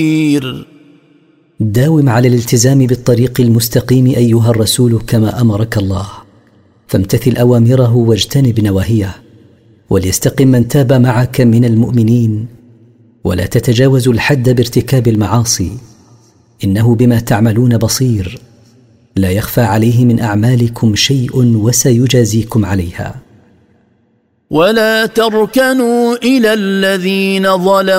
داوم على الالتزام بالطريق المستقيم أيها الرسول كما أمرك الله، فامتثل أوامره واجتنب نواهيه، وليستقم من تاب معك من المؤمنين، ولا تتجاوزوا الحد بارتكاب المعاصي، إنه بما تعملون بصير، لا يخفى عليه من أعمالكم شيء وسيجازيكم عليها. ولا تركنوا إلى الذين ظلموا